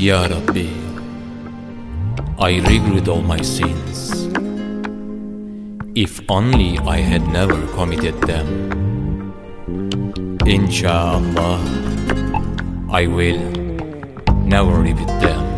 Ya Rabbi, I regret all my sins. If only I had never committed them. Insha'Allah, I will never repeat them.